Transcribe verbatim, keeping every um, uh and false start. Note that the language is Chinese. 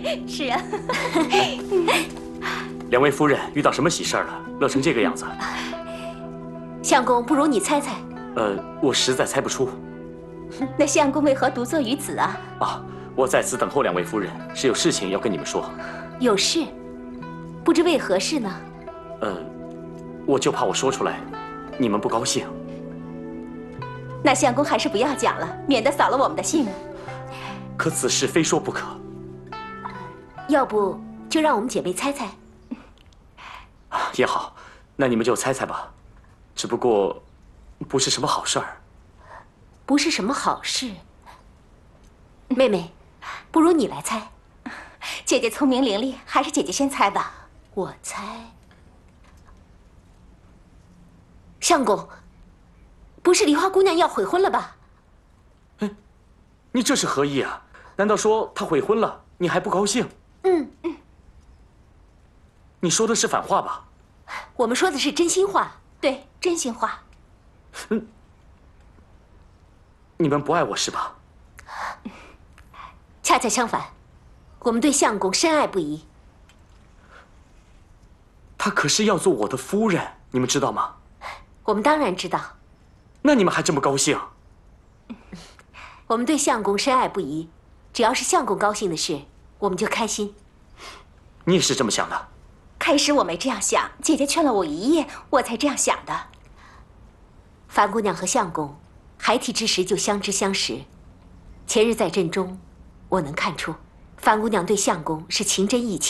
是啊。 两位夫人遇到什么喜事了？乐成这个样子。 相公，不如你猜猜。 呃，我实在猜不出。 那相公为何独坐于此啊？ 啊，我在此等候两位夫人，是有事情要跟你们说。 有事？不知为何事呢？ 呃，我就怕我说出来，你们不高兴。 那相公还是不要讲了，免得扫了我们的兴。 可此事非说不可。 要不就让我们姐妹猜猜。 也好，那你们就猜猜吧。只不过，不是什么好事儿。 不是什么好事。妹妹，不如你来猜。 姐姐聪明伶俐，还是姐姐先猜吧。 我猜，相公，不是梨花姑娘要悔婚了吧？ 哎，你这是何意啊？难道说她悔婚了，你还不高兴？ 嗯嗯。 你说的是反话吧？ 我们说的是真心话。 对，真心话。 嗯，你们不爱我是吧？ 恰恰相反，我们对相公深爱不疑。 她可是要做我的夫人，你们知道吗？ 我们当然知道。 那你们还这么高兴？ 我们对相公深爱不疑，只要是相公高兴的事，我们就开心。 你也是这么想的？ 开始我没这样想，姐姐劝了我一夜，我才这样想的。 樊姑娘和相公孩提之时就相知相识，前日在阵中，我能看出樊姑娘对相公是情真意切。